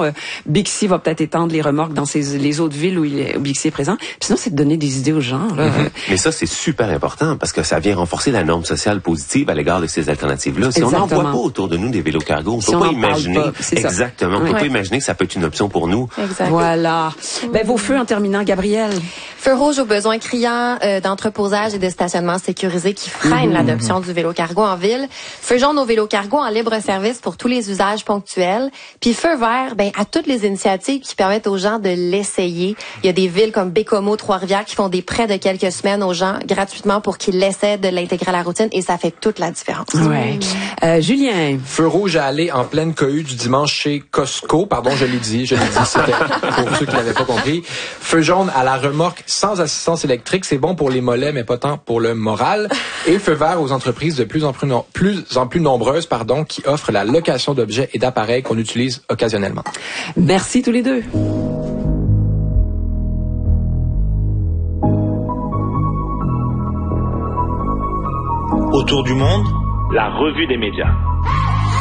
Bixi va peut-être étendre les remorques dans les autres villes où Bixi est présent. Puis sinon, c'est de donner des idées aux gens. Là. Mais ça, c'est super important parce que ça vient renforcer la norme sociale positive à l'égard de ces alternatives-là. Si Exactement. on n'en voit pas autour de nous des vélos cargo, on Si peut on pas en imaginer. parle pas, c'est ça. Exactement. On peut pas imaginer que ça peut être une option pour nous. Exact. Voilà. Ben, vos feux en terminant, Gabrielle. Feu rouge aux besoins criants d'entreposage et de stationnement sécurisé qui freinent l'adoption du vélo cargo en ville. Feu jaune au vélo cargo en libre service pour tous les usages ponctuels. Puis feu vert, à toutes les initiatives qui permettent aux gens de l'essayer. Il y a des villes comme Bécomo, Trois-Rivières qui font des prêts de quelques semaines aux gens gratuitement pour qu'ils l'essaient de l'intégrer à la routine et ça fait toute la différence. Ouais. Julien. Feu rouge à aller en pleine cohue du dimanche chez Costco. Pardon, je l'ai dit, c'était pour ceux qui l'avaient pas compris. Feu jaune à la remorque sans assistance électrique, c'est bon pour les mollets, mais pas tant pour le moral. Et feu vert aux entreprises de plus en plus nombreuses, qui offrent la location d'objets et d'appareils qu'on utilise occasionnellement. Merci tous les deux. Autour du monde, la revue des médias.